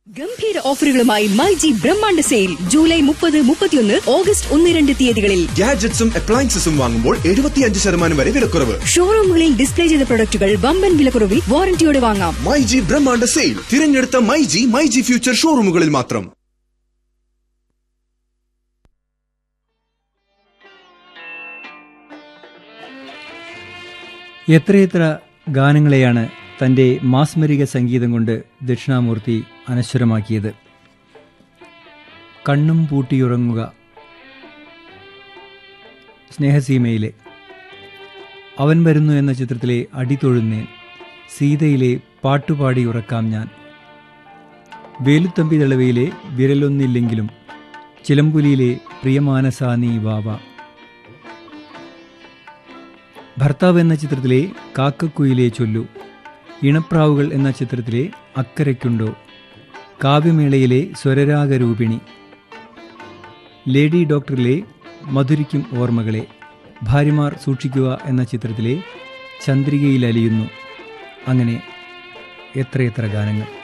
ഗംഭീര ഓഫറുകളുമായി മൈജി ബ്രഹ്മാണ്ഡ sale July 30, 31, August 1, 2 തീയതികളിൽ. ഗാഡ്ജറ്റ്സും അപ്ലയൻസസും വാങ്ങുമ്പോൾ 75% വരെ വിലക്കുറവ്. ഷോറൂമുകളിൽ ഡിസ്പ്ലേ ചെയ്ത പ്രൊഡക്റ്റുകൾ വമ്പൻ വിലക്കുറവിൽ വാറന്റിയോടെ വാങ്ങാം. മൈജി ബ്രഹ്മാണ്ഡ സെയിൽ തിരഞ്ഞെടുത്ത മൈജി ഫ്യൂച്ചർ ഷോറൂമുകളിൽ മാത്രം. എത്രയെത്ര ഗാനങ്ങളെയാണ് തൻ്റെ മാസ്മരിക സംഗീതം കൊണ്ട് ദക്ഷിണാമൂർത്തി അനശ്വരമാക്കിയത്. കണ്ണും പൂട്ടിയുറങ്ങുക, സ്നേഹസീമയിലെ, അവൻ വരുന്നു എന്ന ചിത്രത്തിലെ അടിതൊഴുന്നേൻ, സീതയിലെ പാട്ടുപാടി ഉറക്കാം ഞാൻ, വേലുത്തമ്പി ദളവയിലെ വിരലൊന്നില്ലെങ്കിലും, ചിലമ്പുലിയിലെ പ്രിയമാനസാനീ വാവ, ഭർത്താവ് എന്ന ചിത്രത്തിലെ കാക്കക്കുയിലെ ചൊല്ലു, ഇണപ്രാവുകൾ എന്ന ചിത്രത്തിലെ അക്കരയ്ക്കുണ്ടോ, കാവ്യമേളയിലെ സ്വരരാഗരൂപിണി, ലേഡി ഡോക്ടറിലെ മധുരിക്കും ഓർമ്മകളെ, ഭാര്യമാർ സൂക്ഷിക്കുക എന്ന ചിത്രത്തിലെ ചന്ദ്രികയിലലിയുന്നു. അങ്ങനെ എത്രയെത്ര ഗാനങ്ങൾ.